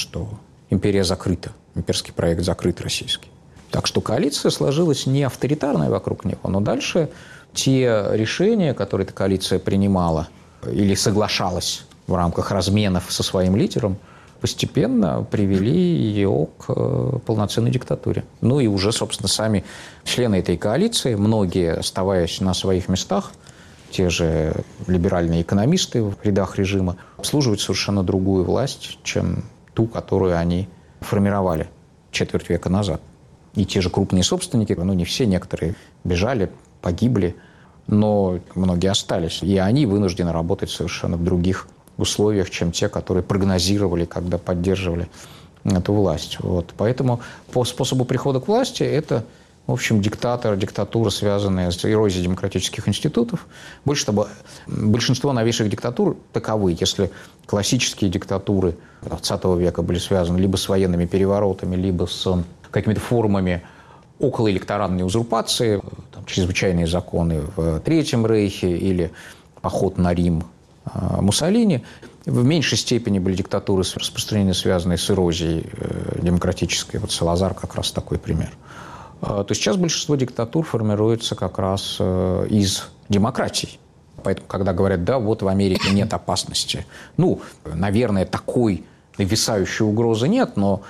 что империя закрыта, имперский проект закрыт российский. Так что коалиция сложилась не авторитарная вокруг него, но дальше те решения, которые эта коалиция принимала или соглашалась в рамках разменов со своим лидером, постепенно привели ее к полноценной диктатуре. Ну и уже, собственно, сами члены этой коалиции, многие, оставаясь на своих местах, те же либеральные экономисты в рядах режима, обслуживают совершенно другую власть, чем ту, которую они формировали четверть века назад. И те же крупные собственники, не все, некоторые бежали, погибли, но многие остались. И они вынуждены работать совершенно в других условиях, чем те, которые прогнозировали, когда поддерживали эту власть. Поэтому по способу прихода к власти это, в общем, диктатура, связанная с эрозией демократических институтов. Больше того, большинство новейших диктатур таковы. Если классические диктатуры XX века были связаны либо с военными переворотами, либо с какими-то формами околоэлекторальной узурпации, чрезвычайные законы в Третьем Рейхе или поход на Рим Муссолини, в меньшей степени были диктатуры распространения, связанные с эрозией демократической. Салазар как раз такой пример. То сейчас большинство диктатур формируется как раз из демократий. Поэтому, когда говорят, в Америке нет опасности, наверное, такой нависающей угрозы нет, но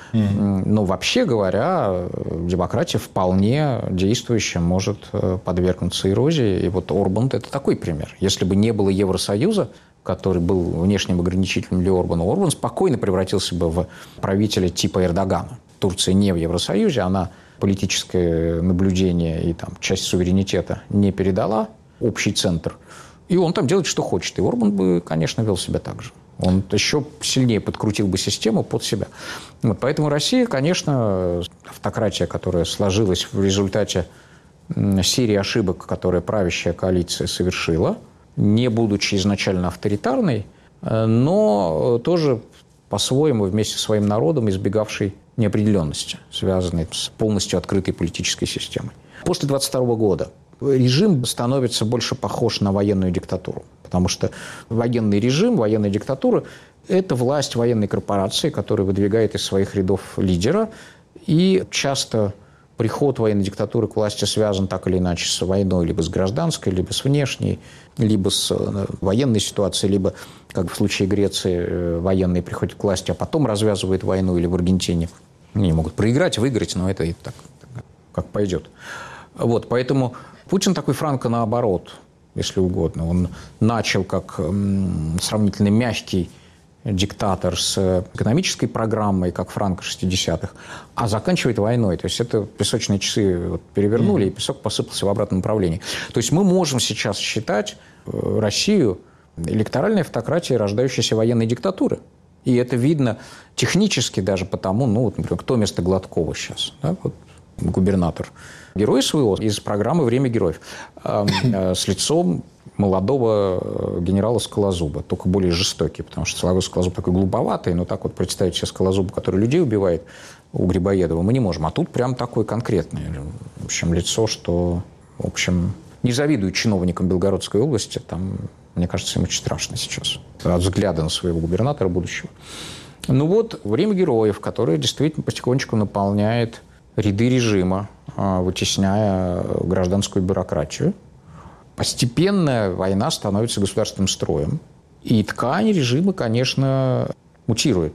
вообще говоря, демократия вполне действующая может подвергнуться эрозии. И Орбан – это такой пример. Если бы не было Евросоюза, который был внешним ограничителем для Орбана, Орбан спокойно превратился бы в правителя типа Эрдогана. Турция не в Евросоюзе, она политическое наблюдение и часть суверенитета не передала, общий центр. И он там делает, что хочет. И Орбан бы, конечно, вел себя так же. Он еще сильнее подкрутил бы систему под себя. Поэтому Россия, конечно, автократия, которая сложилась в результате серии ошибок, которые правящая коалиция совершила, не будучи изначально авторитарной, но тоже по-своему вместе со своим народом избегавшей неопределенности, связанной с полностью открытой политической системой. После 1922 года режим становится больше похож на военную диктатуру, потому что военный режим, военная диктатура – это власть военной корпорации, которая выдвигает из своих рядов лидера, и часто приход военной диктатуры к власти связан так или иначе с войной, либо с гражданской, либо с внешней, либо с военной ситуацией, либо, как в случае Греции, военные приходят к власти, а потом развязывают войну, или в Аргентине. Они могут проиграть, выиграть, но это и так, как пойдет. Поэтому Путин такой франко наоборот, если угодно. Он начал как сравнительно мягкий диктатор с экономической программой, как Франко 60-х, а заканчивает войной. То есть это песочные часы перевернули, и песок посыпался в обратном направлении. То есть мы можем сейчас считать Россию электоральной автократией, рождающейся военной диктатуры. И это видно технически даже потому, например, кто вместо Гладкова сейчас? Губернатор. Герой СВО из программы «Время героев» с лицом молодого генерала Скалозуба, только более жестокий, потому что Скалозуб такой глуповатый, но так представить себе Скалозуба, который людей убивает, у Грибоедова, мы не можем. А тут прям такой конкретный, в общем, лицо, что, в общем, не завидую чиновникам Белгородской области, мне кажется, им очень страшно сейчас от взгляда на своего губернатора будущего. «Время героев», которое действительно потихонечку наполняет ряды режима, вытесняя гражданскую бюрократию. Постепенно война становится государственным строем. И ткань режима, конечно, мутирует.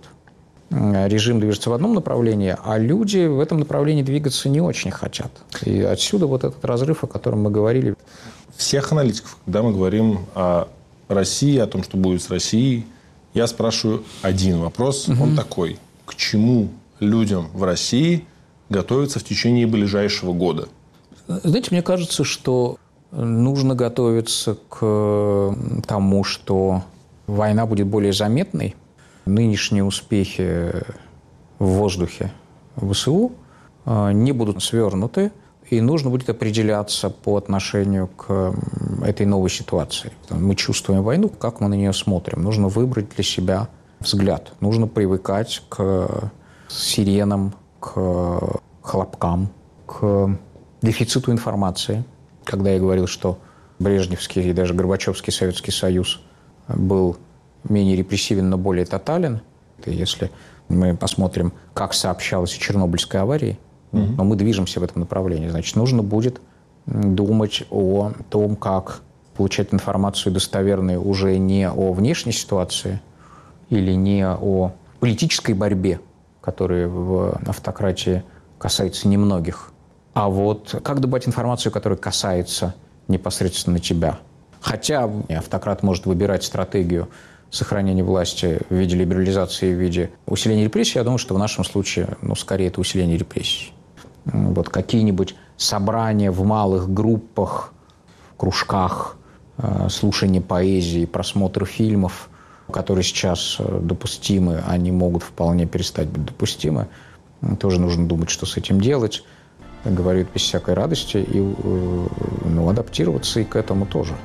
Режим движется в одном направлении, а люди в этом направлении двигаться не очень хотят. И отсюда этот разрыв, о котором мы говорили. Всех аналитиков, когда мы говорим о России, о том, что будет с Россией, я спрашиваю один вопрос. Он такой. К чему людям в России готовиться в течение ближайшего года? Знаете, мне кажется, что нужно готовиться к тому, что война будет более заметной. Нынешние успехи в воздухе ВСУ не будут свернуты, и нужно будет определяться по отношению к этой новой ситуации. Мы чувствуем войну, как мы на нее смотрим. Нужно выбрать для себя взгляд. Нужно привыкать к сиренам, к хлопкам, к дефициту информации. Когда я говорил, что Брежневский и даже Горбачевский Советский Союз был менее репрессивен, но более тотален, и если Мы посмотрим, как сообщалось о Чернобыльской аварии, но мы движемся в этом направлении. Значит, нужно будет думать о том, как получать информацию достоверную уже не о внешней ситуации или не о политической борьбе, которая в автократии касается немногих, а вот как добывать информацию, которая касается непосредственно тебя. Хотя автократ может выбирать стратегию сохранения власти в виде либерализации, в виде усиления репрессий. Я думаю, что в нашем случае, скорее, это усиление репрессий. Вот какие-нибудь собрания в малых группах, в кружках, слушание поэзии, просмотр фильмов, которые сейчас допустимы, они могут вполне перестать быть допустимы. Тоже нужно думать, что с этим делать. Говорю без всякой радости и адаптироваться и к этому тоже.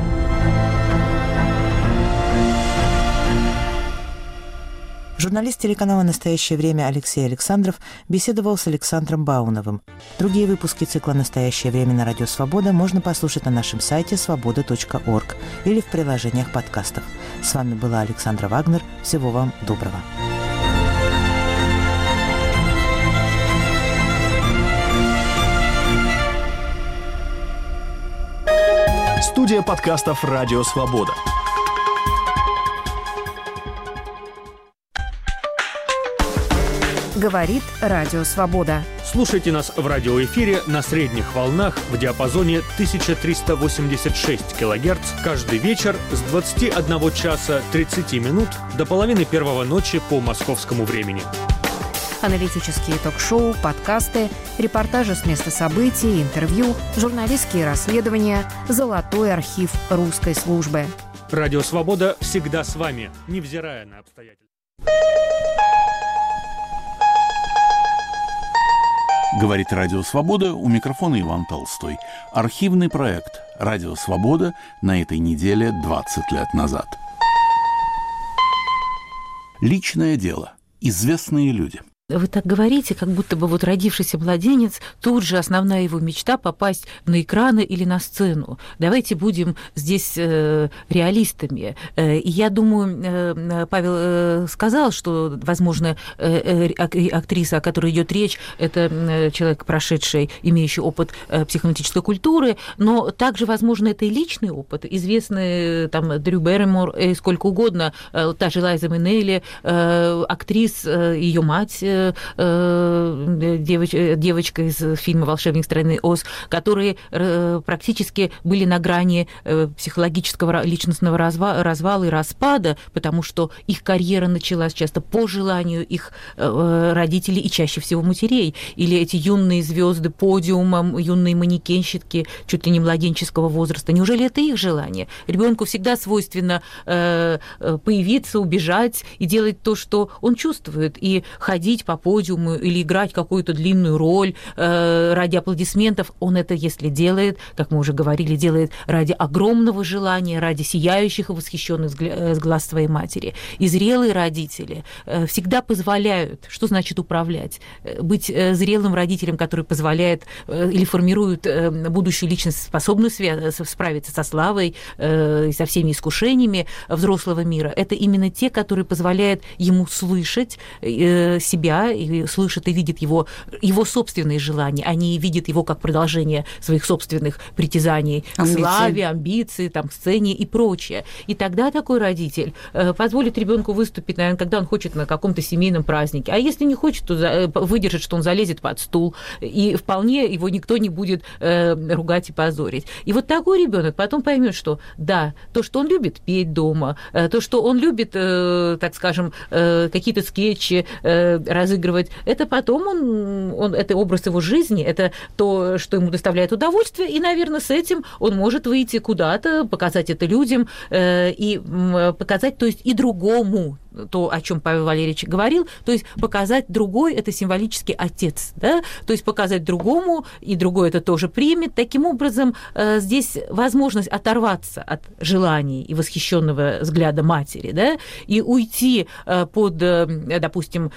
Журналист телеканала «Настоящее время» Алексей Александров беседовал с Александром Бауновым. Другие выпуски цикла «Настоящее время» на Радио Свобода можно послушать на нашем сайте svoboda.org или в приложениях подкастов. С вами была Александра Вагнер. Всего вам доброго. Студия подкастов «Радио Свобода». Говорит Радио Свобода. Слушайте нас в радиоэфире на средних волнах в диапазоне 1386 кГц каждый вечер с 21 часа 30 минут до половины первого ночи по московскому времени. Аналитические ток-шоу, подкасты, репортажи с места событий, интервью, журналистские расследования, золотой архив русской службы. Радио «Свобода» всегда с вами, невзирая на обстоятельства. Говорит Радио Свобода, у микрофона Иван Толстой. Архивный проект Радио Свобода на этой неделе 20 лет назад. Личное дело. Известные люди. Вы так говорите, как будто бы родившийся младенец, тут же основная его мечта попасть на экраны или на сцену. Давайте будем здесь реалистами. И я думаю, Павел сказал, что, возможно, актриса, о которой идет речь, это человек, прошедший, имеющий опыт психоаналитической культуры, но также, возможно, это и личный опыт. Известные Дрю Берримор и сколько угодно, та же Лайза Минелли, актрис, ее мать, девочка из фильма «Волшебник страны Оз», которые практически были на грани психологического личностного развала и распада, потому что их карьера началась часто по желанию их родителей и чаще всего матерей. Или эти юные звезды подиума, юные манекенщики чуть ли не младенческого возраста. Неужели это их желание? Ребенку всегда свойственно появиться, убежать и делать то, что он чувствует, и ходить по подиуму или играть какую-то длинную роль ради аплодисментов. Он это, если делает, как мы уже говорили, делает ради огромного желания, ради сияющих и восхищенных глаз своей матери. И зрелые родители всегда позволяют, что значит управлять, быть зрелым родителем, который позволяет или формирует будущую личность, способную справиться со славой и со всеми искушениями взрослого мира. Это именно те, которые позволяют ему слышать себя, и слышит и видит его собственные желания, они видят его как продолжение своих собственных притязаний к славе, амбиции, к сцене и прочее. И тогда такой родитель позволит ребенку выступить, наверное, когда он хочет на каком-то семейном празднике. А если не хочет, то выдержит, что он залезет под стул, и вполне его никто не будет ругать и позорить. И такой ребенок потом поймет, что да, то, что он любит петь дома, то, что он любит, так скажем, какие-то скетчи разыгрывать, это потом это образ его жизни, это то, что ему доставляет удовольствие, и, наверное, с этим он может выйти куда-то, показать это людям и показать, то есть и другому, то, о чем Павел Валерьевич говорил, то есть показать другой – это символический отец, да? То есть показать другому, и другой это тоже примет. Таким образом, здесь возможность оторваться от желаний и восхищенного взгляда матери, да? И уйти под, допустим,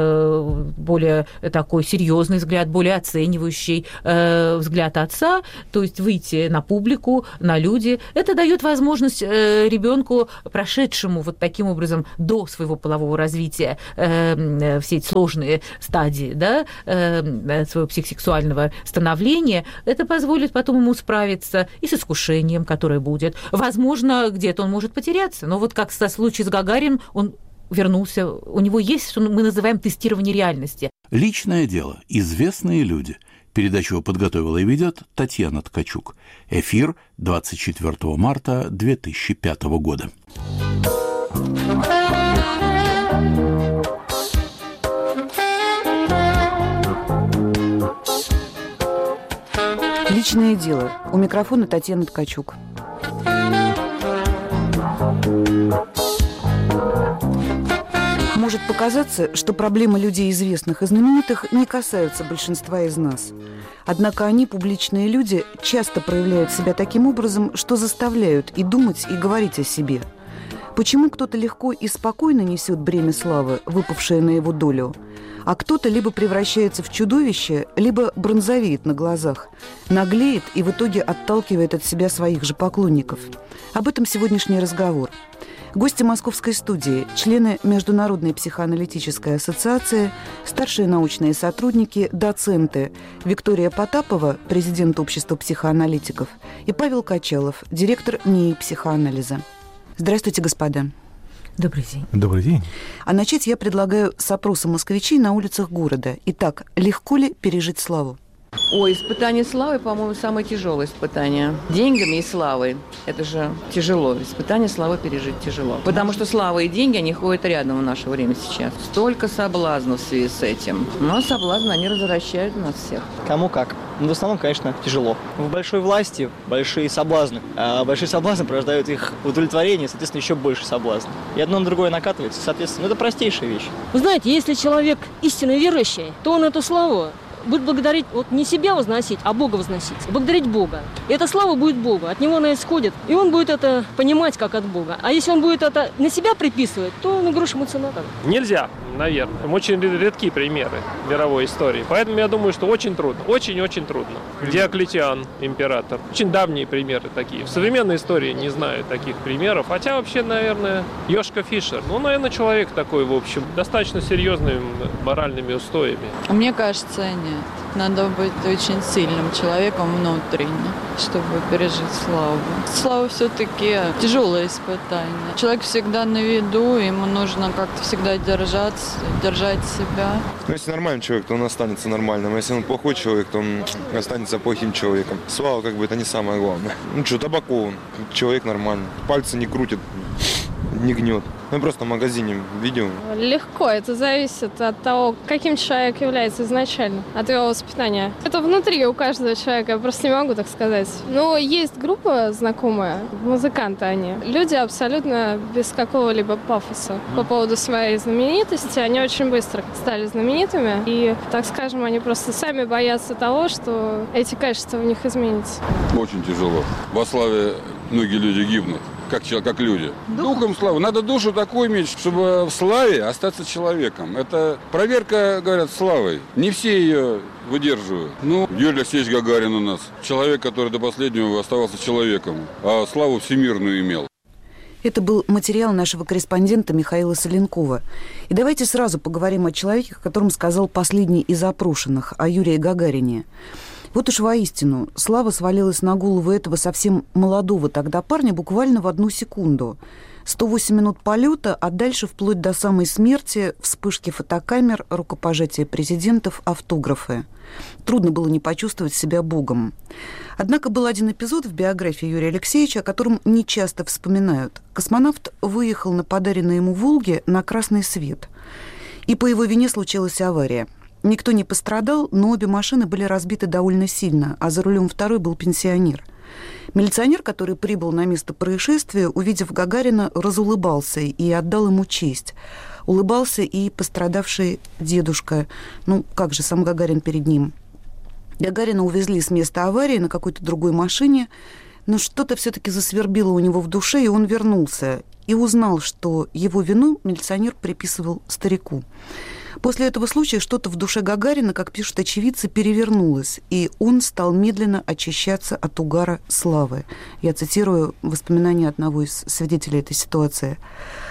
более такой серьезный взгляд, более оценивающий взгляд отца, то есть выйти на публику, на люди. Это дает возможность ребенку, прошедшему таким образом до своего полового развития все эти сложные стадии, да, своего психосексуального становления, это позволит потом ему справиться и с искушением, которое будет. Возможно, где-то он может потеряться, но вот как в случае с Гагариным, он вернулся, у него есть, что мы называем тестирование реальности. Личное дело. Известные люди. Передачу подготовила и ведет Татьяна Ткачук. Эфир 24 марта 2005 года. Личное дело. У микрофона Татьяна Ткачук. Может показаться, что проблемы людей известных и знаменитых не касаются большинства из нас. Однако они, публичные люди, часто проявляют себя таким образом, что заставляют и думать, и говорить о себе. Почему кто-то легко и спокойно несет бремя славы, выпавшее на его долю, а кто-то либо превращается в чудовище, либо бронзовеет на глазах, наглеет и в итоге отталкивает от себя своих же поклонников? Об этом сегодняшний разговор. Гости московской студии, члены Международной психоаналитической ассоциации, старшие научные сотрудники, доценты Виктория Потапова, президент Общества психоаналитиков, и Павел Качалов, директор НИИ психоанализа. Здравствуйте, господа. Добрый день. Добрый день. А начать я предлагаю с опроса москвичей на улицах города. Итак, легко ли пережить славу? Ой, испытание славы, по-моему, самое тяжелое испытание. Деньгами и славой. Это же тяжело. Испытание славы пережить тяжело. Потому что слава и деньги, они ходят рядом в наше время сейчас. Столько соблазнов в связи с этим. Но соблазны, они развращают нас всех. Кому как. Но в основном, конечно, тяжело. В большой власти большие соблазны. А большие соблазны порождают их удовлетворение, соответственно, еще больше соблазн. И одно на другое накатывается, соответственно, это простейшая вещь. Вы знаете, если человек истинно верующий, то он эту славу будет благодарить, вот не себя возносить, а Бога возносить. Благодарить Бога. И эта слава будет Богу. От Него она исходит. И он будет это понимать, как от Бога. А если он будет это на себя приписывать, то на грош ему цена. Нельзя, наверное. Очень редкие примеры мировой истории. Поэтому я думаю, что очень трудно. Очень-очень трудно. Диоклетиан, император. Очень давние примеры такие. В современной истории не знаю таких примеров. Хотя вообще, наверное, Йошка Фишер. Ну, наверное, человек такой, в общем, достаточно серьезными моральными устоями. Мне кажется, нет. Надо быть очень сильным человеком внутренне, чтобы пережить славу. Слава все-таки тяжелое испытание. Человек всегда на виду, ему нужно как-то всегда держать себя. Ну, если нормальный человек, то он останется нормальным. А если он плохой человек, то он останется плохим человеком. Слава, как бы, это не самое главное. Ну что, Табаков, человек нормальный. Пальцы не крутит, не гнет. Ну, просто в магазине видел. Легко. Это зависит от того, каким человек является изначально, от его воспитания. Это внутри у каждого человека, я просто не могу так сказать. Но есть группа знакомая, музыканты они. Люди абсолютно без какого-либо пафоса. По поводу своей знаменитости, они очень быстро стали знаменитыми. И, так скажем, они просто сами боятся того, что эти качества в них изменятся. Очень тяжело. Во славе многие люди гибнут. Как люди. Духом славы. Надо душу такую иметь, чтобы в славе остаться человеком. Это проверка, говорят, славой. Не все ее выдерживают. Ну, Юрий Алексеевич Гагарин у нас. Человек, который до последнего оставался человеком, а славу всемирную имел. Это был материал нашего корреспондента Михаила Соленкова. И давайте сразу поговорим о человеке, о котором сказал последний из опрошенных, о Юрии Гагарине. Вот уж воистину, слава свалилась на голову этого совсем молодого тогда парня буквально в 1 секунду. 108 минут полета, а дальше вплоть до самой смерти, вспышки фотокамер, рукопожатия президентов, автографы. Трудно было не почувствовать себя богом. Однако был один эпизод в биографии Юрия Алексеевича, о котором не часто вспоминают. Космонавт выехал на подаренной ему «Волге» на красный свет. И по его вине случилась авария. Никто не пострадал, но обе машины были разбиты довольно сильно, а за рулем второй был пенсионер. Милиционер, который прибыл на место происшествия, увидев Гагарина, разулыбался и отдал ему честь. Улыбался и пострадавший дедушка. Ну, как же, сам Гагарин перед ним. Гагарина увезли с места аварии на какой-то другой машине, но что-то все-таки засвербило у него в душе, и он вернулся. И узнал, что его вину милиционер приписывал старику. После этого случая что-то в душе Гагарина, как пишут очевидцы, перевернулось, и он стал медленно очищаться от угара славы. Я цитирую воспоминания одного из свидетелей этой ситуации.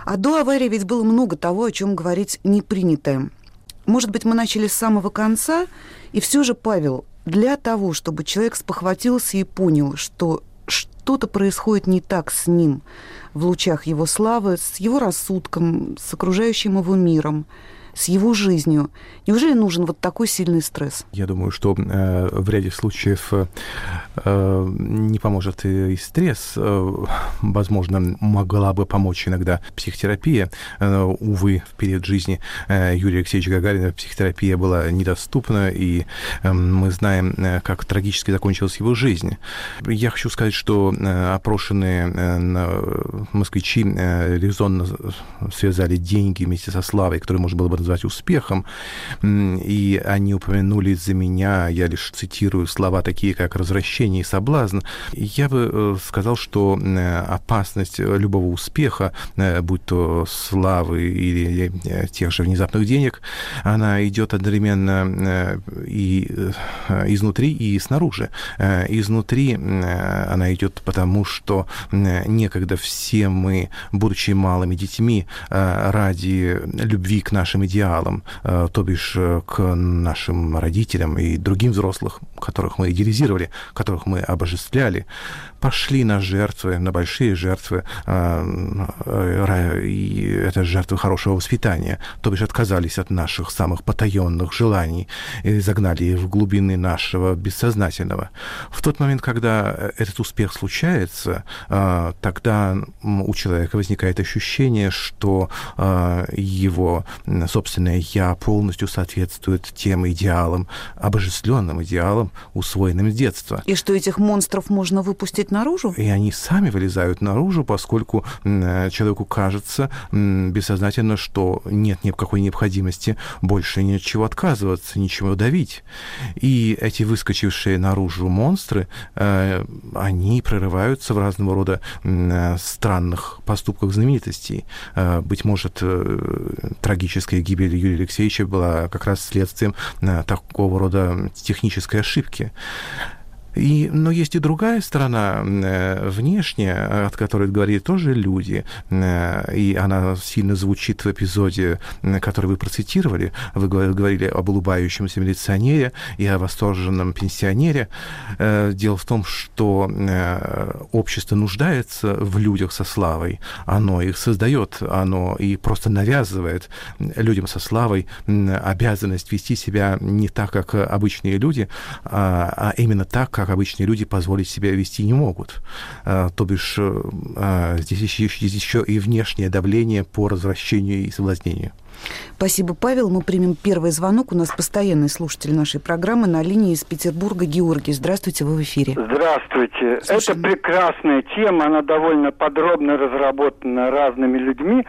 А до аварии ведь было много того, о чем говорить не принято. Может быть, мы начали с самого конца, и все же, Павел, для того, чтобы человек спохватился и понял, что что-то происходит не так с ним в лучах его славы, с его рассудком, с окружающим его миром, с его жизнью. Неужели нужен вот такой сильный стресс? Я думаю, что в ряде случаев не поможет и стресс. Возможно, могла бы помочь иногда психотерапия. Увы, в период жизни Юрия Алексеевича Гагарина психотерапия была недоступна, и мы знаем, как трагически закончилась его жизнь. Я хочу сказать, что опрошенные москвичи резонно связали деньги вместе со славой, которую можно было бы назвать успехом, и они упомянули за меня, я лишь цитирую слова такие, как «развращение» и «соблазн». Я бы сказал, что опасность любого успеха, будь то славы или тех же внезапных денег, она идет одновременно и изнутри, и снаружи. Изнутри она идет потому, что некогда все мы, будучи малыми детьми, ради любви к нашим идеалам, то бишь к нашим родителям и другим взрослым, которых мы идеализировали, которых мы обожествляли, пошли на жертвы, на большие жертвы, и это жертвы хорошего воспитания, то бишь отказались от наших самых потаенных желаний и загнали их в глубины нашего бессознательного. В тот момент, когда этот успех случается, тогда у человека возникает ощущение, что его собственное «я» полностью соответствует тем идеалам, обожествленным идеалам, усвоенным с детства. И что этих монстров можно выпустить наружу? И они сами вылезают наружу, поскольку человеку кажется бессознательно, что нет никакой необходимости больше ни от чего отказываться, ничего давить. И эти выскочившие наружу монстры, они прорываются в разного рода странных поступках знаменитостей. Быть может, трагическая гибель Юрия Алексеевича была как раз следствием такого рода технической ошибки. Но есть и другая сторона, внешняя, от которой говорили тоже люди, и она сильно звучит в эпизоде, который вы процитировали. Вы говорили об улыбающемся милиционере и о восторженном пенсионере. Дело в том, что общество нуждается в людях со славой. Оно их создает, оно и просто навязывает людям со славой обязанность вести себя не так, как обычные люди, а именно так, как обычные люди позволить себе вести не могут. То бишь, здесь еще и внешнее давление по развращению и соблазнению. Спасибо, Павел. Мы примем первый звонок. У нас постоянный слушатель нашей программы на линии из Петербурга Георгий. Здравствуйте, вы в эфире. Здравствуйте. Это прекрасная тема, она довольно подробно разработана разными людьми.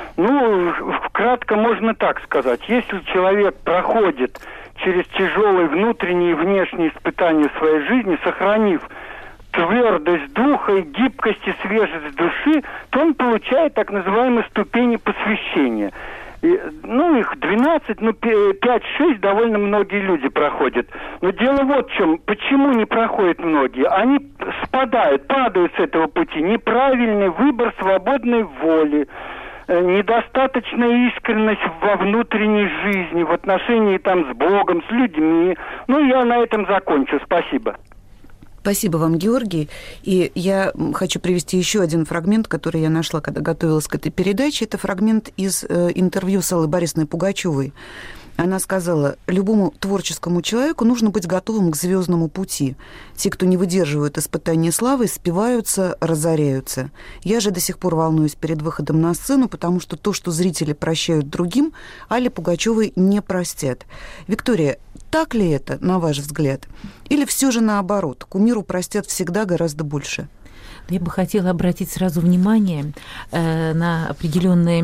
Кратко можно так сказать. Если человек проходит через тяжелые внутренние и внешние испытания своей жизни, сохранив твердость духа и гибкость и свежесть души, то он получает так называемые ступени посвящения. Их 12, 5-6 довольно многие люди проходят. Но дело вот в чем. Почему не проходят многие? Они падают с этого пути. Неправильный выбор свободной воли, недостаточная искренность во внутренней жизни, в отношении с Богом, с людьми. Я на этом закончу. Спасибо. Спасибо вам, Георгий. И я хочу привести еще один фрагмент, который я нашла, когда готовилась к этой передаче. Это фрагмент из интервью с Аллой Борисовной Пугачевой. Она сказала: любому творческому человеку нужно быть готовым к звездному пути. Те, кто не выдерживают испытания славы, спиваются, разоряются. Я же до сих пор волнуюсь перед выходом на сцену, потому что то, что зрители прощают другим, Алле Пугачевой не простят. Виктория, так ли это, на ваш взгляд? Или все же наоборот, кумиру простят всегда гораздо больше? Я бы хотела обратить сразу внимание на определенные,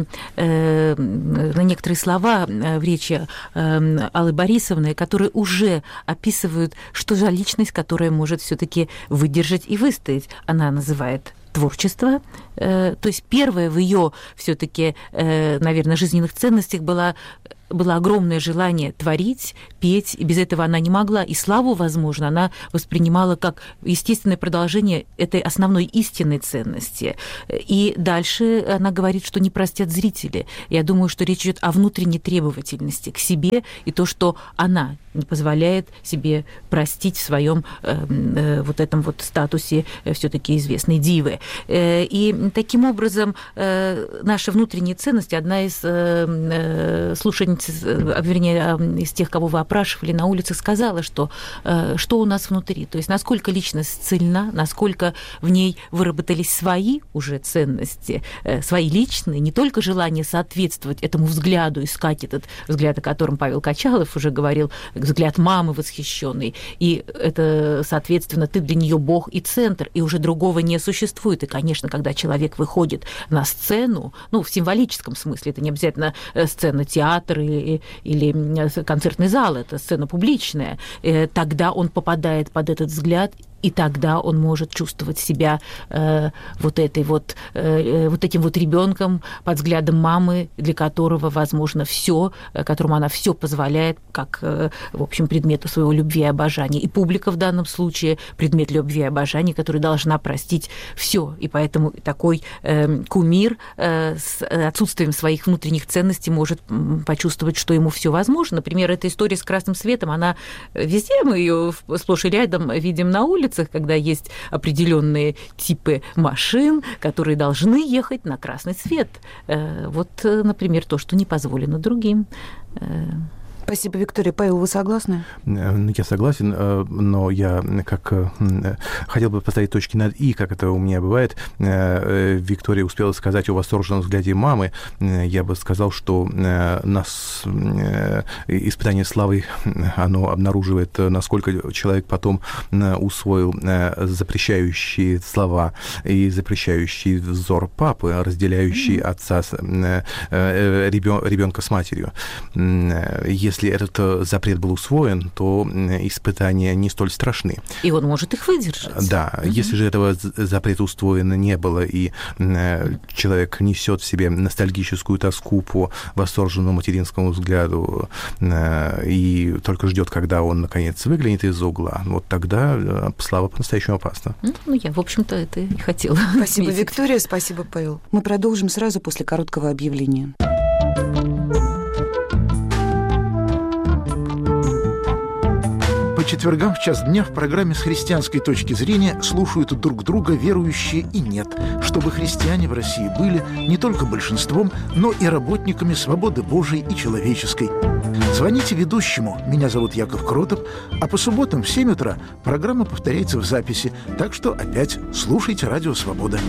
на некоторые слова в речи Аллы Борисовны, которые уже описывают, что за личность, которая может все-таки выдержать и выстоять. Она называет творчество, то есть первое в ее все-таки, наверное, жизненных ценностях была было огромное желание творить, петь, и без этого она не могла. И славу, возможно, она воспринимала как естественное продолжение этой основной истинной ценности. И дальше она говорит, что не простят зрители. Я думаю, что речь идет о внутренней требовательности к себе, и то, что она не позволяет себе простить в своем вот этом вот статусе все-таки известной дивы. И таким образом наши внутренние ценности, одна из слушательниц, вернее, из тех, кого вы опрашивали на улице, сказала, что у нас внутри, то есть насколько личность цельна, насколько в ней выработались свои уже ценности, свои личные, не только желание соответствовать этому взгляду, искать этот взгляд, о котором Павел Качалов уже говорил, взгляд мамы восхищенный, и это, соответственно, ты для нее бог и центр, и уже другого не существует. И, конечно, когда человек выходит на сцену, ну, в символическом смысле, это не обязательно сцена театра или концертный зал, это сцена публичная, тогда он попадает под этот взгляд, и тогда он может чувствовать себя вот этим вот ребенком под взглядом мамы, для которого, возможно, все, которому она все позволяет, как, в общем, предмету своего любви и обожания. И публика в данном случае предмет любви и обожания, который должна простить все. И поэтому такой кумир с отсутствием своих внутренних ценностей может почувствовать, что ему все возможно. Например, эта история с красным светом, она везде, мы ее сплошь и рядом видим на улице, когда есть определенные типы машин, которые должны ехать на красный свет. Вот, например, то, что не позволено другим. Спасибо, Виктория. Павел, вы согласны? Я согласен, но я хотел бы поставить точки над «и», как это у меня бывает. Виктория успела сказать о восторженном взгляде мамы. Я бы сказал, что нас испытание славой, оно обнаруживает, насколько человек потом усвоил запрещающие слова и запрещающий взор папы, разделяющий отца, ребенка с матерью. Если этот запрет был усвоен, то испытания не столь страшны. И он может их выдержать. Да. Если же этого запрета усвоено не было, и человек несет в себе ностальгическую тоску по восторженному материнскому взгляду и только ждет, когда он, наконец, выглянет из угла, вот тогда слава по-настоящему опасна. Ну, я, в общем-то, это и хотела. Спасибо, Виктория, спасибо, Павел. Мы продолжим сразу после короткого объявления. По четвергам в час дня в программе «С христианской точки зрения» слушают друг друга верующие и нет, чтобы христиане в России были не только большинством, но и работниками свободы Божией и человеческой. Звоните ведущему, меня зовут Яков Кротов, а по субботам в 7 утра программа повторяется в записи, так что опять слушайте «Радио Свобода».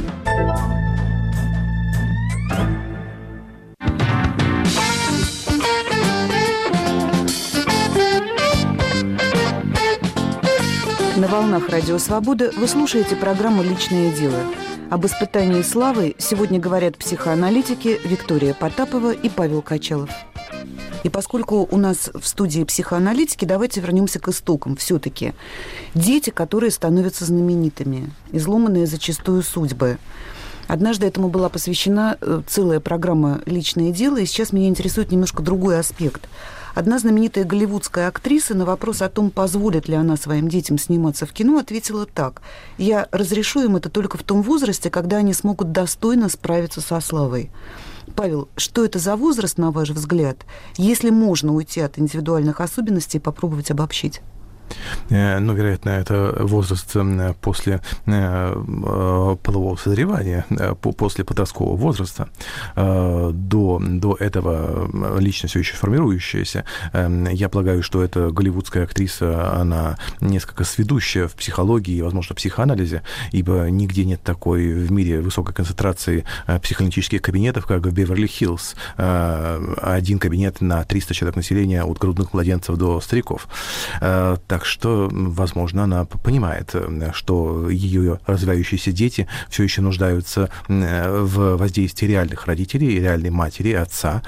На волнах «Радио Свобода» вы слушаете программу «Личное дело». Об испытании славы сегодня говорят психоаналитики Виктория Потапова и Павел Качалов. И поскольку у нас в студии психоаналитики, давайте вернемся к истокам. Все-таки дети, которые становятся знаменитыми, изломанные зачастую судьбы. Однажды этому была посвящена целая программа «Личное дело», и сейчас меня интересует немножко другой аспект. Одна знаменитая голливудская актриса на вопрос о том, позволит ли она своим детям сниматься в кино, ответила так: «Я разрешу им это только в том возрасте, когда они смогут достойно справиться со славой». Павел, что это за возраст, на ваш взгляд, если можно уйти от индивидуальных особенностей и попробовать обобщить? Ну, вероятно, это возраст после полового созревания, после подросткового возраста. До этого личность все еще формирующаяся. Я полагаю, что эта голливудская актриса, она несколько сведущая в психологии и, возможно, психоанализе, ибо нигде нет такой в мире высокой концентрации психоаналитических кабинетов, как в Беверли-Хиллз. Один кабинет на 300 человек населения, от грудных младенцев до стариков. Так что, возможно, она понимает, что ее развивающиеся дети все еще нуждаются в воздействии реальных родителей, реальной матери, отца,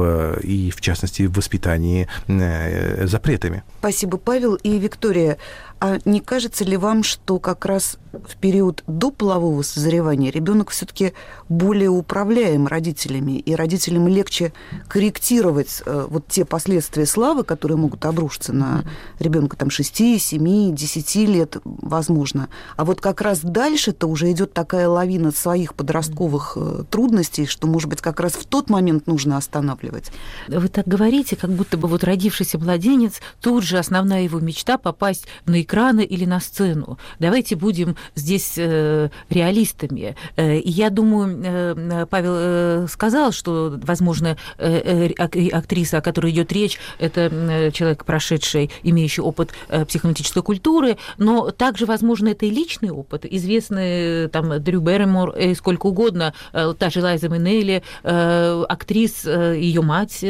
и, в частности, в воспитании запретами. Спасибо, Павел и Виктория. А не кажется ли вам, что как раз в период до полового созревания ребенок все-таки более управляем родителями, и родителям легче корректировать вот те последствия славы, которые могут обрушиться на ребенка там 6, 7, 10 лет, возможно. А вот как раз дальше-то уже идет такая лавина своих подростковых трудностей, что, может быть, как раз в тот момент нужно останавливать. Вы так говорите, как будто бы вот родившийся младенец, тут же основная его мечта попасть на экраны или на сцену. Давайте будем здесь реалистами. И я думаю, Павел сказал, что, возможно, актриса, о которой идет речь, это человек, прошедший, имеющий опыт психоаналитической культуры, но также, возможно, это и личный опыт. Известный там Дрю Берримор и сколько угодно, та же Лайза Минелли, актрис, ее мать,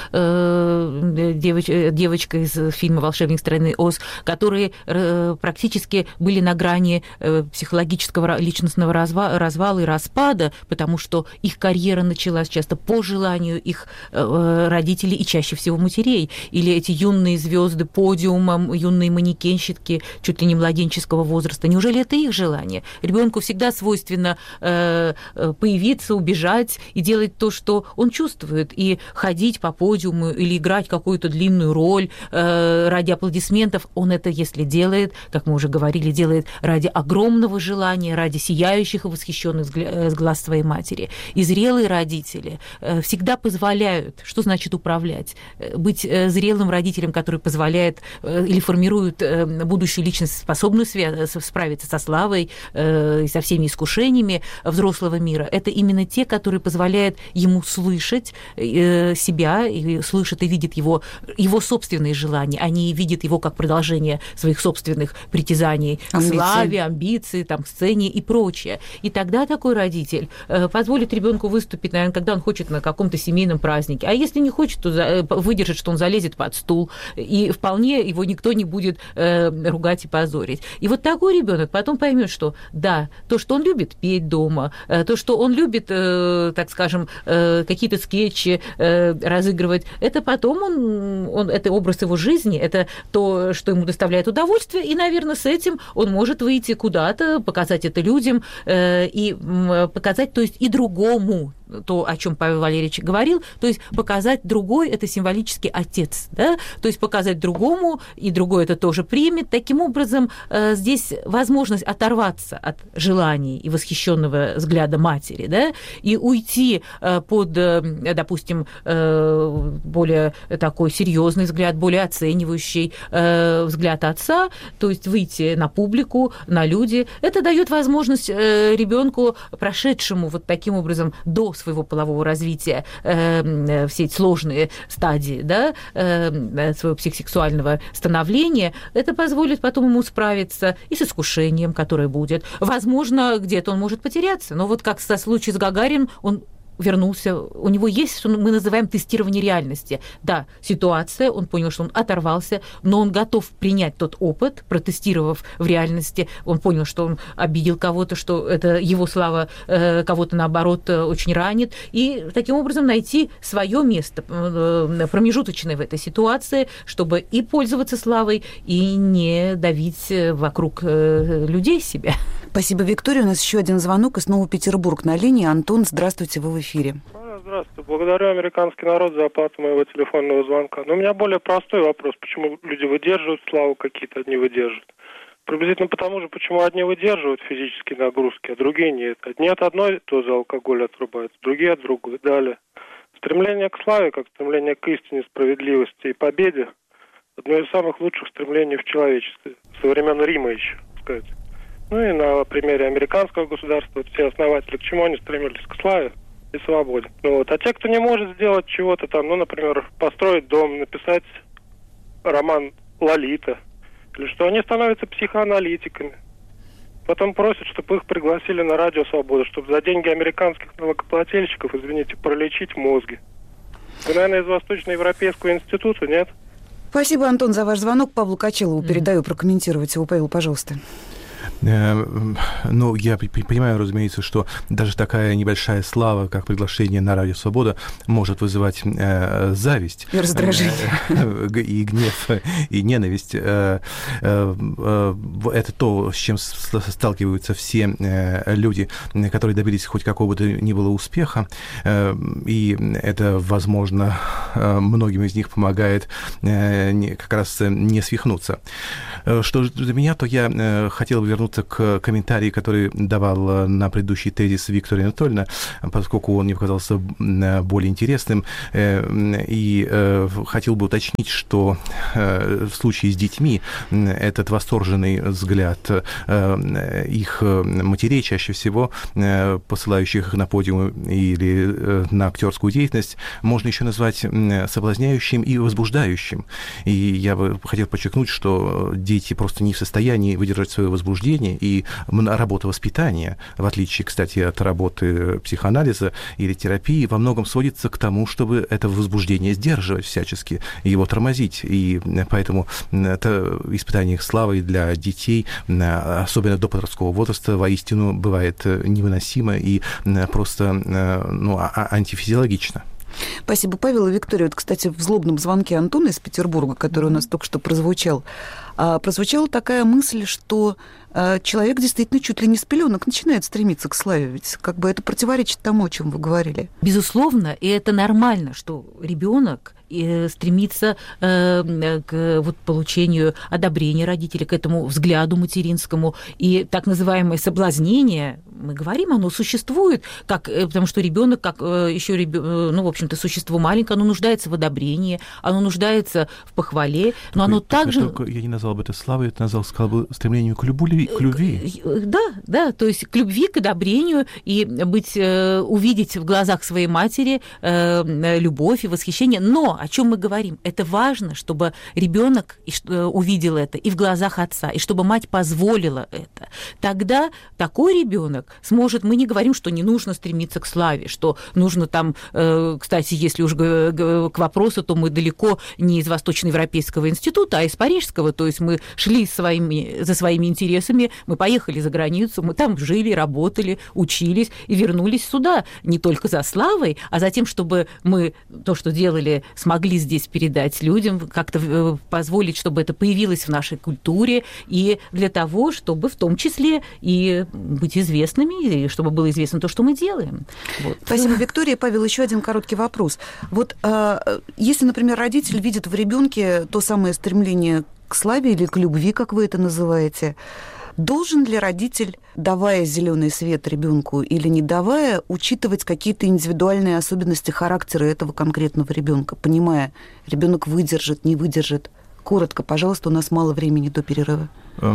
девочка из фильма «Волшебник страны Оз», которые практически были на грани психологического личностного развала и распада, потому что их карьера началась часто по желанию их родителей и чаще всего матерей. Или эти юные звезды подиума, юные манекенщики чуть ли не младенческого возраста. Неужели это их желание? Ребенку всегда свойственно появиться, убежать и делать то, что он чувствует, и ходить по подиуму или играть какую-то длинную роль ради аплодисментов. Он это, если делает, как мы уже говорили, делает ради огромного желания, ради сияющих и восхищенных глаз своей матери. И зрелые родители всегда позволяют, что значит управлять, быть зрелым родителем, который позволяет или формирует будущую личность, способную справиться со славой и со всеми искушениями взрослого мира. Это именно те, которые позволяют ему слышать себя, и слышат и видят его собственные желания. Они видят его как продолжение своих собственных притязаний к славе, амбиции, там, к сцене и прочее. И тогда такой родитель позволит ребенку выступить, наверное, когда он хочет на каком-то семейном празднике. А если не хочет, то выдержит, что он залезет под стул, и вполне его никто не будет ругать и позорить. И вот такой ребенок потом поймет, что да, то, что он любит петь дома, то, что он любит, так скажем, какие-то скетчи разыгрывать, это потом это образ его жизни, это то, что ему доставляет удовольствие, и, наверное, с этим он может выйти куда-то, показать это людям и показать, то есть и другому, то, о чем Павел Валерьевич говорил, то есть показать другой, это символический отец, да? То есть показать другому, и другой это тоже примет. Таким образом, здесь возможность оторваться от желаний и восхищенного взгляда матери, да? И уйти под, допустим, более такой серьезный взгляд, более оценивающий взгляд отца, то есть выйти на публику, на люди. Это дает возможность ребенку, прошедшему вот таким образом до своего полового развития все эти сложные стадии, да, своего психосексуального становления, это позволит потом ему справиться и с искушением, которое будет. Возможно, где-то он может потеряться, но вот как со случаем с Гагарином, он вернулся, у него есть, что мы называем тестирование реальности. Да, ситуация, он понял, что он оторвался, но он готов принять тот опыт, протестировав в реальности, он понял, что он обидел кого-то, что это его слава кого-то, наоборот, очень ранит, и таким образом найти свое место промежуточное в этой ситуации, чтобы и пользоваться славой, и не давить вокруг людей себя. Спасибо, Виктория. У нас еще один звонок, и снова Петербург на линии. Антон, здравствуйте, вы в эфире. Здравствуйте. Благодарю американский народ за оплату моего телефонного звонка. Но у меня более простой вопрос. Почему люди выдерживают славу, какие-то не выдерживают? Приблизительно потому же, почему одни выдерживают физические нагрузки, а другие нет. Одни от одной дозы алкоголя отрубаются, другие от другой. Далее. Стремление к славе, как стремление к истине, справедливости и победе, одно из самых лучших стремлений в человечестве. Со времен Рима еще, так сказать. Ну и на примере американского государства все основатели, к чему они стремились? К славе и свободе. Ну вот. А те, кто не может сделать чего-то там, ну, например, построить дом, написать роман «Лолита», или что, они становятся психоаналитиками. Потом просят, чтобы их пригласили на радио «Свобода», чтобы за деньги американских налогоплательщиков, извините, пролечить мозги. Вы, наверное, из Восточноевропейского института, нет? Спасибо, Антон, за ваш звонок. Павлу Качалову передаю прокомментировать его. Павел, пожалуйста. Ну, я понимаю, разумеется, что даже такая небольшая слава, как приглашение на Радио Свобода, может вызывать зависть. И раздражение. И гнев, и ненависть. Это то, с чем сталкиваются все люди, которые добились хоть какого бы то ни было успеха. И это, возможно, многим из них помогает как раз не свихнуться. Что же до меня, то я хотел бы вернуться к комментарию, который давал на предыдущий тезис Виктория Анатольевна, поскольку он мне показался более интересным, и хотел бы уточнить, что в случае с детьми этот восторженный взгляд их матерей, чаще всего посылающих их на подиум или на актерскую деятельность, можно еще назвать соблазняющим и возбуждающим. И я бы хотел подчеркнуть, что дети просто не в состоянии выдержать свое возбуждение, и работа воспитания, в отличие, кстати, от работы психоанализа или терапии, во многом сводится к тому, чтобы это возбуждение сдерживать всячески, его тормозить. И поэтому это испытание славой для детей, особенно до подросткового возраста, воистину бывает невыносимо и просто антифизиологично. Спасибо, Павел и Виктория. Вот, кстати, в злобном звонке Антона из Петербурга, который у нас только что прозвучала такая мысль, что человек действительно чуть ли не с пеленок начинает стремиться к славе. Ведь как бы это противоречит тому, о чем вы говорили. Безусловно, и это нормально, что ребенок стремится к получению одобрения родителей, к этому взгляду материнскому. И так называемое соблазнение, мы говорим, оно существует, потому что ребенок, как еще в общем-то, существо маленькое, оно нуждается в одобрении, оно нуждается в похвале, но оно также... Я не назвал бы это славой, я сказал бы стремлению к любви. Да, то есть к любви, к одобрению, и увидеть в глазах своей матери любовь и восхищение. Но о чем мы говорим? Это важно, чтобы ребенок увидел это и в глазах отца, и чтобы мать позволила это. Тогда такой ребенок сможет. Мы не говорим, что не нужно стремиться к славе, что нужно там, кстати, если уж к вопросу, то мы далеко не из Восточноевропейского института, а из Парижского, то есть мы шли за своими интересами, мы поехали за границу, мы там жили, работали, учились и вернулись сюда не только за славой, а за тем, чтобы мы то, что делали, смогли здесь передать людям, как-то позволить, чтобы это появилось в нашей культуре, и для того, чтобы в том числе и быть известными, и чтобы было известно то, что мы делаем. Вот. Спасибо, Виктория. Павел, еще один короткий вопрос. Вот если, например, родитель видит в ребенке то самое стремление к славе или к любви, как вы это называете, должен ли родитель, давая зеленый свет ребенку или не давая, учитывать какие-то индивидуальные особенности характера этого конкретного ребенка, понимая, ребенок выдержит, не выдержит? Коротко, пожалуйста, у нас мало времени до перерыва.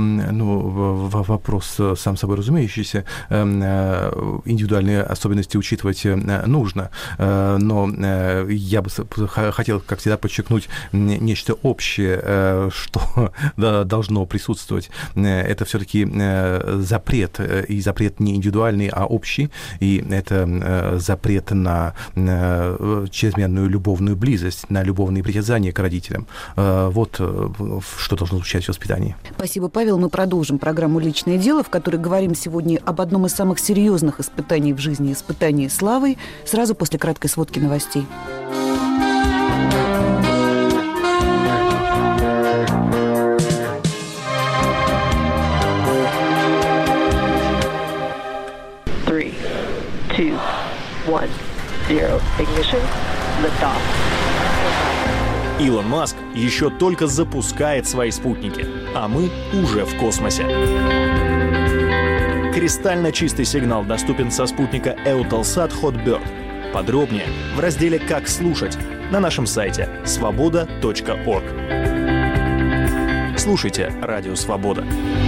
Вопрос сам собой разумеющийся. Индивидуальные особенности учитывать нужно, но я бы хотел, как всегда, подчеркнуть нечто общее, что должно присутствовать. Это все-таки запрет, и запрет не индивидуальный, а общий, и это запрет на чрезмерную любовную близость, на любовные притязания к родителям. Вот что должно звучать в воспитании. Спасибо, Павел. Мы продолжим программу «Личное дело», в которой говорим сегодня об одном из самых серьезных испытаний в жизни, испытании славой, сразу после краткой сводки новостей. Three, two, one, zero. Ignition. Lift off. Илон Маск еще только запускает свои спутники, а мы уже в космосе. Кристально чистый сигнал доступен со спутника Eutelsat Hotbird. Подробнее в разделе «Как слушать» на нашем сайте svoboda.org. Слушайте Радио Свобода.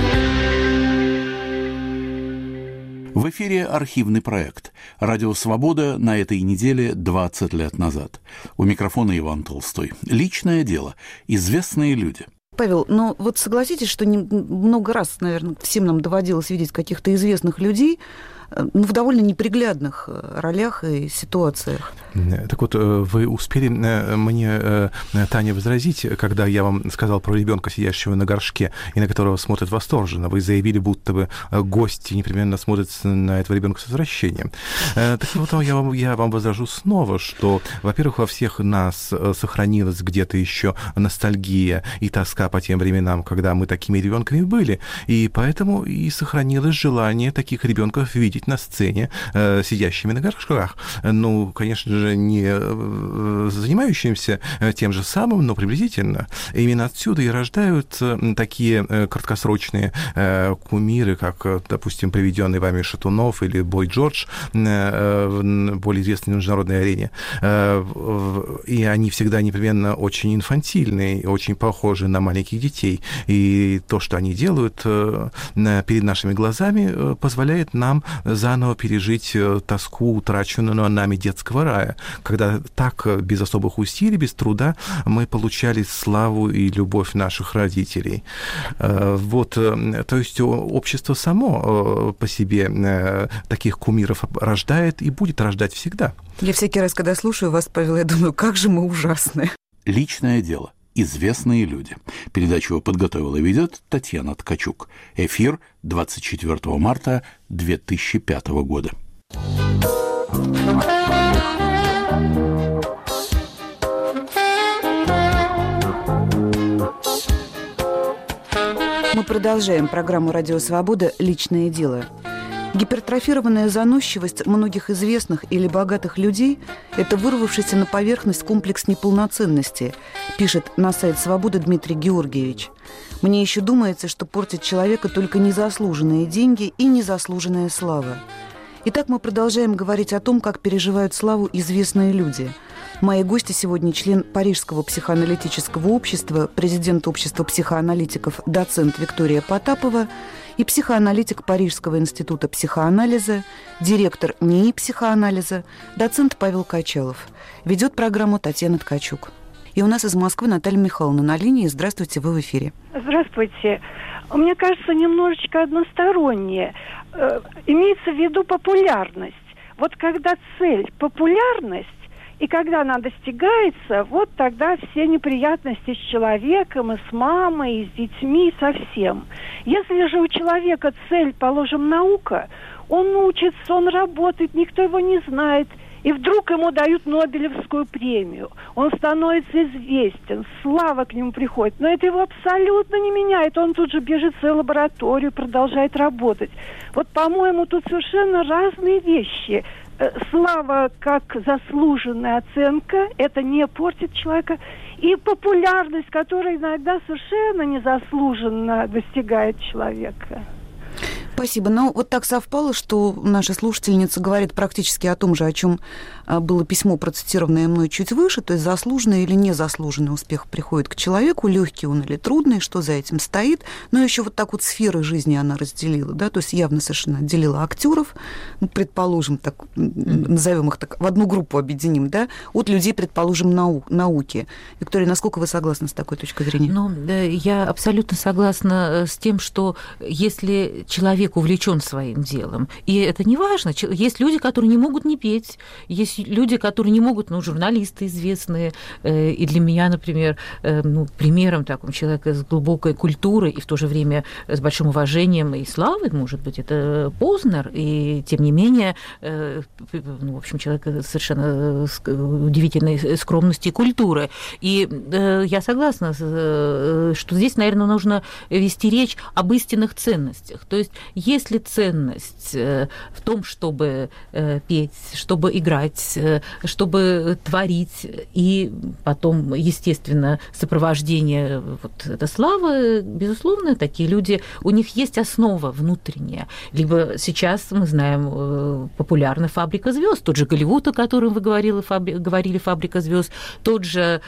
В эфире архивный проект «Радио Свобода» на этой неделе 20 лет назад. У микрофона Иван Толстой. Личное дело. Известные люди. Павел, ну вот согласитесь, что много раз, наверное, всем нам доводилось видеть каких-то известных людей, в довольно неприглядных ролях и ситуациях. Так вот, вы успели мне, Таня, возразить, когда я вам сказал про ребенка, сидящего на горшке, и на которого смотрят восторженно. Вы заявили, будто бы гости непременно смотрят на этого ребенка с отвращением. Так вот, я вам возражу снова, что, во-первых, во всех нас сохранилась где-то еще ностальгия и тоска по тем временам, когда мы такими ребенками были, и поэтому и сохранилось желание таких ребенков видеть на сцене, сидящими на горшках. Ну, конечно же, не занимающимся тем же самым, но приблизительно. Именно отсюда и рождают такие краткосрочные кумиры, как, допустим, приведенный вами Шатунов или Бой Джордж, более известный на международной арене. И они всегда непременно очень инфантильные, очень похожи на маленьких детей. И то, что они делают перед нашими глазами, позволяет нам заново пережить тоску, утраченную нами детского рая, когда так, без особых усилий, без труда, мы получали славу и любовь наших родителей. Вот, то есть общество само по себе таких кумиров рождает и будет рождать всегда. Я всякий раз, когда слушаю вас, Павел, я думаю, как же мы ужасны. Личное дело. Известные люди. Передачу подготовила и ведет Татьяна Ткачук. Эфир 24 марта 2005 года. Мы продолжаем программу «Радио Свобода. Личное дело». Гипертрофированная заносчивость многих известных или богатых людей – это вырвавшийся на поверхность комплекс неполноценности, пишет на сайт «Свобода» Дмитрий Георгиевич. Мне еще думается, что портит человека только незаслуженные деньги и незаслуженная слава. Итак, мы продолжаем говорить о том, как переживают славу известные люди. Мои гости сегодня член Парижского психоаналитического общества, президент общества психоаналитиков, доцент Виктория Потапова и психоаналитик Парижского института психоанализа, директор НИИ психоанализа, доцент Павел Качалов. Ведет программу Татьяна Ткачук. И у нас из Москвы Наталья Михайловна на линии. Здравствуйте, вы в эфире. Здравствуйте. Мне кажется, немножечко одностороннее. Имеется в виду популярность. Вот когда цель – популярность, и когда она достигается, вот тогда все неприятности с человеком, и с мамой, и с детьми, и со всем. Если же у человека цель, положим, наука, он учится, он работает, никто его не знает, и вдруг ему дают Нобелевскую премию. Он становится известен, слава к нему приходит. Но это его абсолютно не меняет. Он тут же бежит в свою лабораторию, продолжает работать. Вот, по-моему, тут совершенно разные вещи. Слава как заслуженная оценка, это не портит человека. И популярность, которая иногда совершенно незаслуженно достигает человека. Спасибо. Но вот так совпало, что наша слушательница говорит практически о том же, о чем было письмо, процитированное мной чуть выше, то есть заслуженный или незаслуженный успех приходит к человеку, легкий он или трудный, что за этим стоит. Но еще вот так вот сферы жизни она разделила, да, то есть явно совершенно отделила актеров, ну, предположим, так, назовем их так, в одну группу объединим, да, от людей, предположим, науки. Виктория, насколько вы согласны с такой точкой зрения? Ну, да, я абсолютно согласна с тем, что если человек увлечен своим делом, и это не важно, есть люди, которые не могут не петь, есть люди, которые не могут, ну, журналисты известные, и для меня, например, ну, примером такого человека с глубокой культурой и в то же время с большим уважением и славой, может быть, это Познер, и тем не менее, ну, в общем, человек совершенно с удивительной скромности и культуры. И я согласна, что здесь, наверное, нужно вести речь об истинных ценностях. То есть, если ценность в том, чтобы петь, чтобы играть, чтобы творить, и потом, естественно, сопровождение вот этой славы, безусловно, такие люди, у них есть основа внутренняя. Либо сейчас, мы знаем, популярна «Фабрика звезд», тот же Голливуд, о котором вы говорили, «Фабрика звезд», тот же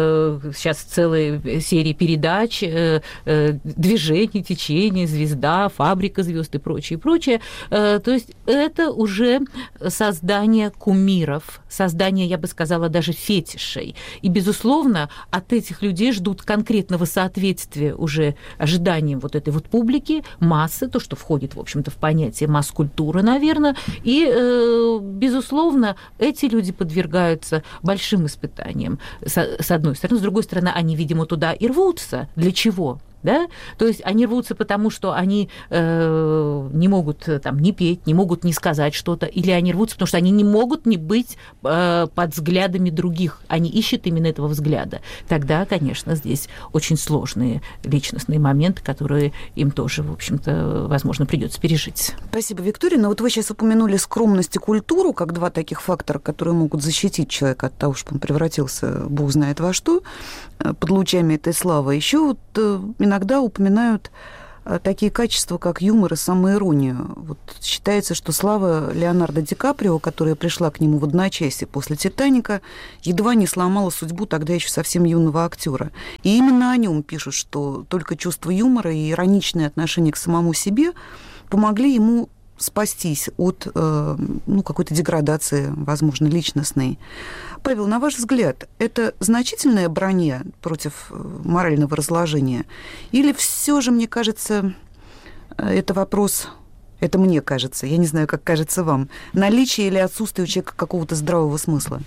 сейчас целая серия передач, «Движение», «Течение», «Звезда», «Фабрика звезд». звезд и прочее, прочее. То есть это уже создание кумиров, создание, я бы сказала, даже фетишей. И, безусловно, от этих людей ждут конкретного соответствия уже ожиданиям вот этой вот публики, массы, то, что входит, в общем-то, в понятие масс-культуры, наверное. И, безусловно, эти люди подвергаются большим испытаниям, с одной стороны. С другой стороны, они, видимо, туда и рвутся. Для чего? Да? То есть они рвутся потому, что они не могут там не петь, не могут не сказать что-то, или они рвутся, потому что они не могут не быть под взглядами других. Они ищут именно этого взгляда. Тогда, конечно, здесь очень сложные личностные моменты, которые им тоже, в общем-то, возможно, придется пережить. Спасибо, Виктория. Но вот вы сейчас упомянули скромность и культуру как два таких фактора, которые могут защитить человека от того, чтобы он превратился, бог знает во что, под лучами этой славы. Еще вот иногда упоминают такие качества, как юмор и самоиронию. Вот считается, что слава Леонардо Ди Каприо, которая пришла к нему в одночасье после «Титаника», едва не сломала судьбу тогда еще совсем юного актера. И именно о нем пишут, что только чувство юмора и ироничное отношение к самому себе помогли ему спастись от какой-то деградации, возможно, личностной. Павел, на ваш взгляд, это значительная броня против морального разложения? Или все же, мне кажется, это вопрос, это мне кажется, я не знаю, как кажется вам, наличие или отсутствие у человека какого-то здравого смысла?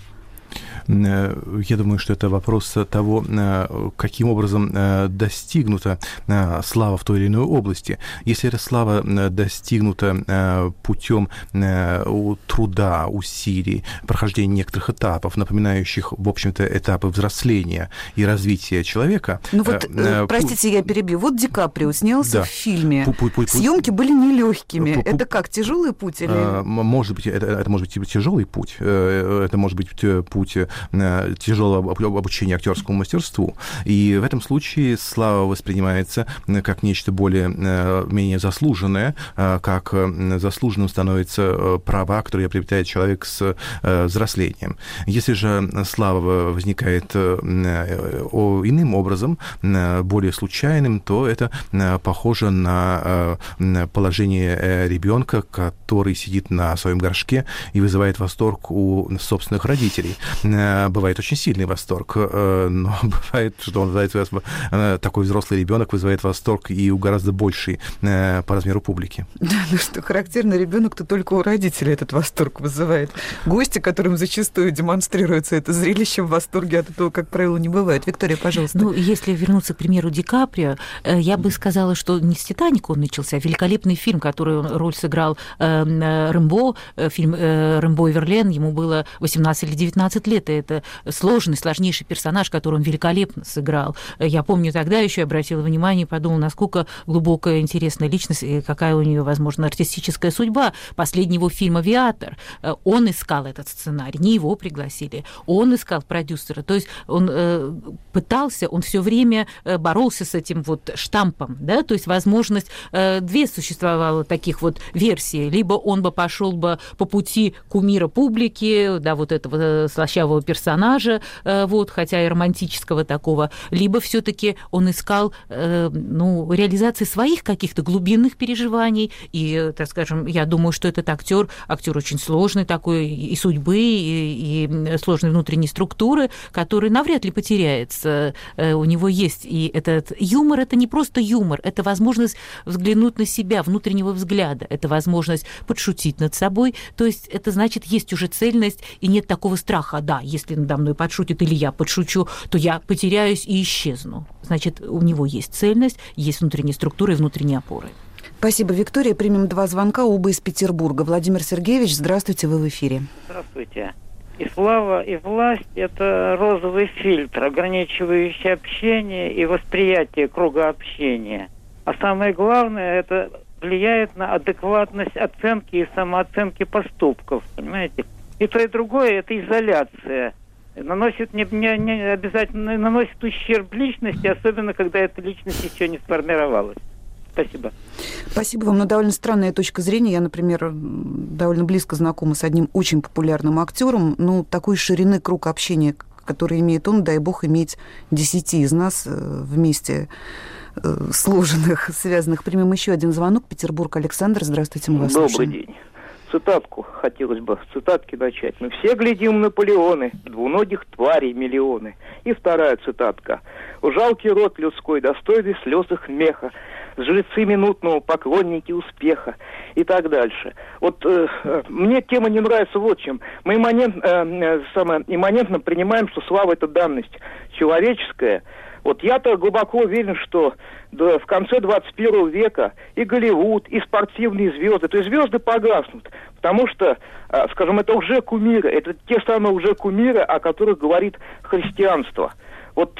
Я думаю, что это вопрос того, каким образом достигнута слава в той или иной области. Если эта слава достигнута путем труда, усилий, прохождения некоторых этапов, напоминающих, в общем-то, этапы взросления и развития человека. Ну вот, простите, я перебью. Вот Ди Каприо снялся в фильме. Съемки были нелегкими. Это как, тяжелый путь? Или... Может быть, это может быть тяжелый путь. Это может быть путь тяжелого обучения актерскому мастерству. И в этом случае слава воспринимается как нечто менее заслуженное, как заслуженным становятся права, которые приобретает человек с взрослением. Если же слава возникает иным образом, более случайным, то это похоже на положение ребенка, который сидит на своем горшке и вызывает восторг у собственных родителей. Бывает очень сильный восторг, но бывает, что он вызывает, такой взрослый ребенок вызывает восторг и у гораздо большей по размеру публики. Да, ну что характерно, ребенок-то только у родителей этот восторг вызывает. Гости, которым зачастую демонстрируется это зрелище, в восторге от этого, как правило, не бывают. Виктория, пожалуйста. Ну, если вернуться к примеру Ди Каприо, я бы сказала, что не с «Титаника» он начался, а великолепный фильм, который роль сыграл Рэмбо, фильм «Рэмбо и Верлен», ему было 18 или 19 лет, и это сложнейший персонаж, который он великолепно сыграл. Я помню, тогда еще обратила внимание и подумала, насколько глубокая, интересная личность, и какая у нее, возможно, артистическая судьба. Последнего фильма «Авиатор». Он искал этот сценарий, не его пригласили. Он искал продюсера. То есть он пытался, он все время боролся с этим вот штампом, да, то есть возможность, две существовало таких вот версий. Либо он бы пошел бы по пути кумира публики, да, вот этого слащавого персонажа, вот, хотя и романтического такого, либо все-таки он искал реализации своих каких-то глубинных переживаний. И, так скажем, я думаю, что этот актер очень сложный такой и судьбы, и сложной внутренней структуры, который навряд ли потеряется. У него есть и этот юмор, это не просто юмор, это возможность взглянуть на себя, внутреннего взгляда, это возможность подшутить над собой. То есть это значит, есть уже цельность, и нет такого страха, да, если надо мной подшутит или я подшучу, то я потеряюсь и исчезну. Значит, у него есть цельность, есть внутренние структуры и внутренние опоры. Спасибо, Виктория. Примем два звонка, оба из Петербурга. Владимир Сергеевич, здравствуйте, вы в эфире. Здравствуйте. И слава, и власть – это розовый фильтр, ограничивающий общение и восприятие круга общения. А самое главное – это влияет на адекватность оценки и самооценки поступков, понимаете? И то, и другое – это изоляция. Наносит не обязательно наносит ущерб личности, особенно когда эта личность еще не сформировалась. Спасибо. Спасибо вам. Но довольно странная точка зрения. Я, например, довольно близко знакома с одним очень популярным актером. Ну, такой ширины круг общения, который имеет он, дай бог, иметь 10 из нас вместе сложенных, связанных. Примем еще один звонок. Петербург. Александр, здравствуйте, мы вас слушаем. Добрый день. Цитатку хотелось бы, с цитатки начать. Мы все глядим Наполеоны, двуногих тварей миллионы. И вторая цитатка. Жалкий род людской, достойный слез их меха, жрецы минутного, поклонники успеха и так дальше. Вот мне тема не нравится вот чем. Мы имманентно принимаем, что слава – это данность человеческая. Вот я-то глубоко уверен, что в конце 21 века и Голливуд, и спортивные звезды, то есть звезды погаснут, потому что, скажем, это уже кумиры, это те самые уже кумиры, о которых говорит христианство. Вот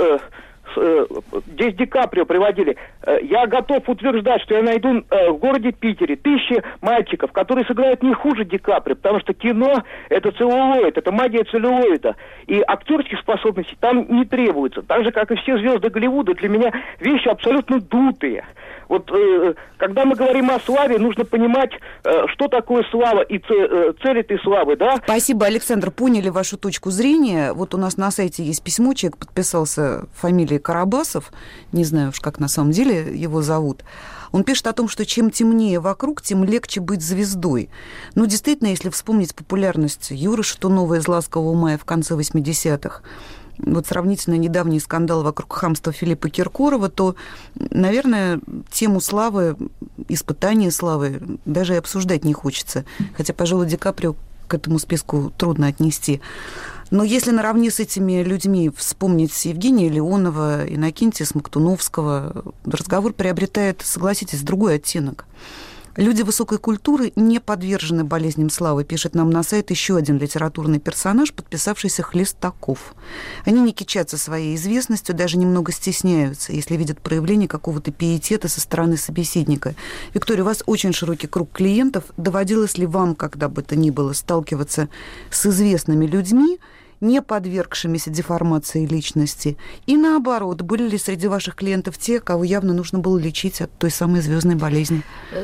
здесь Ди Каприо приводили. Я готов утверждать, что я найду в городе Питере 1000 мальчиков, которые сыграют не хуже Ди Каприо, потому что кино – это целлулоид, это магия целлулоида. И актерских способностей там не требуется. Так же, как и все звезды Голливуда, для меня вещи абсолютно дутые. Вот когда мы говорим о славе, нужно понимать, что такое слава и цель этой славы, да? Спасибо, Александр, поняли вашу точку зрения. Вот у нас на сайте есть письмо, человек подписался фамилией Карабасов, не знаю уж, как на самом деле его зовут. Он пишет о том, что чем темнее вокруг, тем легче быть звездой. Ну, действительно, если вспомнить популярность Юры Шатунова из «Ласкового мая» в конце 80-х, вот сравнительно недавний скандал вокруг хамства Филиппа Киркорова, то, наверное, тему славы, испытания славы даже и обсуждать не хочется. Хотя, пожалуй, Ди Каприо к этому списку трудно отнести. Но если наравне с этими людьми вспомнить Евгения Леонова, Иннокентия Смоктуновского, разговор приобретает, согласитесь, другой оттенок. Люди высокой культуры не подвержены болезням славы, пишет нам на сайт еще один литературный персонаж, подписавшийся Хлестаков. Они не кичатся своей известностью, даже немного стесняются, если видят проявление какого-то пиетета со стороны собеседника. Виктория, у вас очень широкий круг клиентов. Доводилось ли вам, когда бы то ни было, сталкиваться с известными людьми, не подвергшимися деформации личности? И наоборот, были ли среди ваших клиентов те, кого явно нужно было лечить от той самой звездной болезни?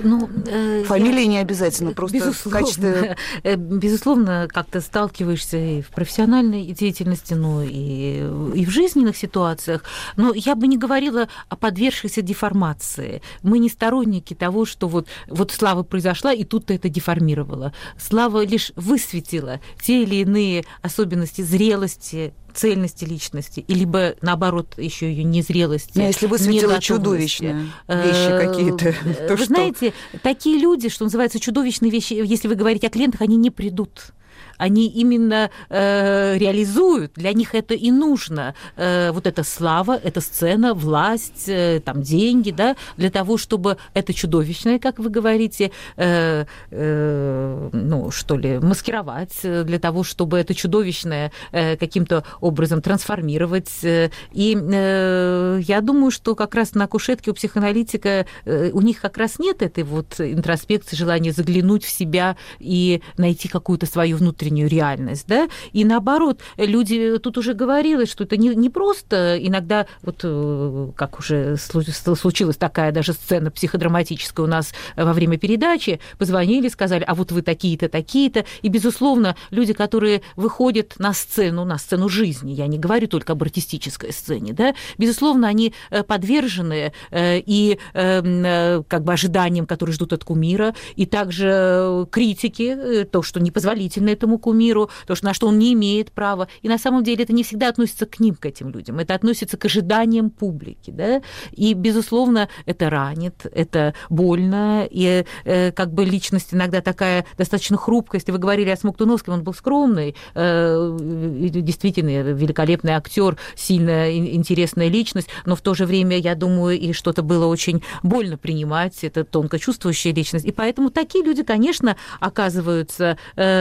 Фамилии не обязательно, просто в качестве... Безусловно, как-то сталкиваешься и в профессиональной деятельности, ну и в жизненных ситуациях. Но я бы не говорила о подвергшейся деформации. Мы не сторонники того, что вот слава произошла, и тут-то это деформировало. Слава лишь высветила те или иные особенности зрелости, цельности личности, и либо, наоборот, еще ее незрелости. А если высветила чудовищные вещи какие-то, то вы знаете, такие люди, что называется, чудовищные вещи, если вы говорите о клиентах, они не придут. Они именно реализуют, для них это и нужно. Вот эта слава, эта сцена, власть, там, деньги, да, для того, чтобы это чудовищное, как вы говорите, маскировать, для того, чтобы это чудовищное каким-то образом трансформировать. И я думаю, что как раз на кушетке у психоаналитика у них как раз нет этой вот интроспекции, желания заглянуть в себя и найти какую-то свою внутреннюю реальность, да, и наоборот, люди, тут уже говорилось, что это не просто иногда, вот как уже случилась такая даже сцена психодраматическая у нас во время передачи, позвонили, сказали, а вот вы такие-то, такие-то, и, безусловно, люди, которые выходят на сцену жизни, я не говорю только об артистической сцене, да, безусловно, они подвержены и как бы ожиданиям, которые ждут от кумира, и также критике, то, что непозволительно этому кумиру, то, на что он не имеет права. И на самом деле это не всегда относится к ним, к этим людям. Это относится к ожиданиям публики. Да? И, безусловно, это ранит, это больно. И как бы личность иногда такая достаточно хрупкая. Если вы говорили о Смоктуновском, он был скромный, действительно великолепный актер, сильная, интересная личность, но в то же время, я думаю, и что-то было очень больно принимать. Это тонко чувствующая личность. И поэтому такие люди, конечно, оказываются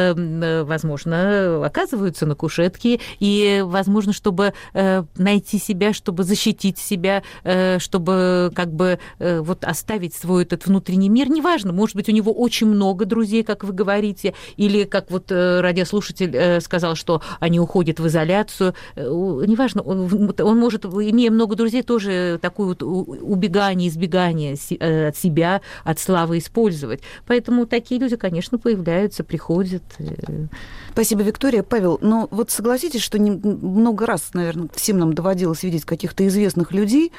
на кушетке, и, возможно, чтобы найти себя, чтобы защитить себя, чтобы как бы вот оставить свой этот внутренний мир. Неважно, может быть, у него очень много друзей, как вы говорите, или, как вот радиослушатель сказал, что они уходят в изоляцию. Неважно, он может, имея много друзей, тоже такое вот убегание, избегание от себя, от славы использовать. Поэтому такие люди, конечно, появляются, приходят. Спасибо, Виктория. Павел, но вот согласитесь, что много раз, наверное, всем нам доводилось видеть каких-то известных людей,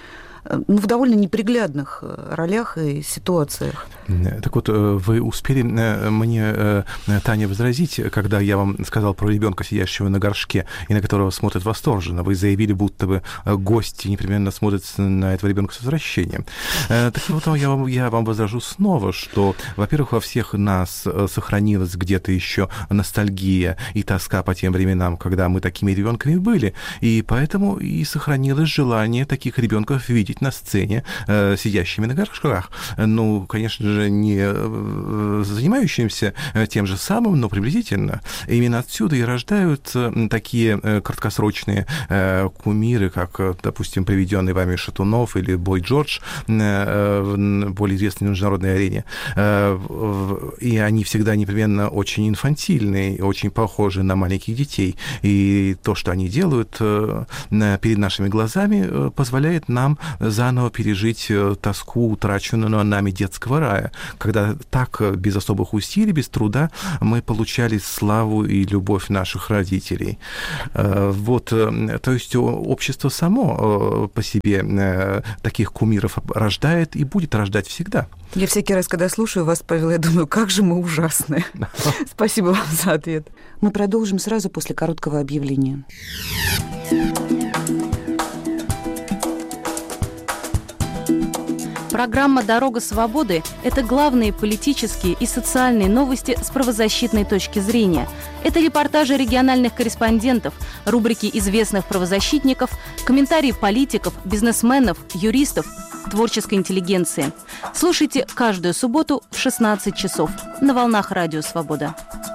в довольно неприглядных ролях и ситуациях. Так вот, вы успели мне, Таня, возразить, когда я вам сказал про ребенка, сидящего на горшке, и на которого смотрят восторженно. Вы заявили, будто бы гости непременно смотрят на этого ребенка с возвращением. Так вот, я вам возражу снова, что, во-первых, во всех нас сохранилась где-то еще ностальгия и тоска по тем временам, когда мы такими ребенками были, и поэтому и сохранилось желание таких ребенков видеть на сцене, сидящими на горшках. Ну, конечно же, не занимающимся тем же самым, но приблизительно. Именно отсюда и рождаются такие краткосрочные кумиры, как, допустим, приведенный вами Шатунов или Бой Джордж, более известный на международной арене. И они всегда непременно очень инфантильные, очень похожи на маленьких детей. И то, что они делают перед нашими глазами, позволяет нам заново пережить тоску утраченного нами детского рая, когда так, без особых усилий, без труда, мы получали славу и любовь наших родителей. Вот, то есть общество само по себе таких кумиров рождает и будет рождать всегда. Я всякий раз, когда слушаю вас, Павел, я думаю, как же мы ужасны. Спасибо вам за ответ. Мы продолжим сразу после короткого объявления. Программа «Дорога свободы» – это главные политические и социальные новости с правозащитной точки зрения. Это репортажи региональных корреспондентов, рубрики известных правозащитников, комментарии политиков, бизнесменов, юристов, творческой интеллигенции. Слушайте каждую субботу в 16 часов на волнах Радио Свобода.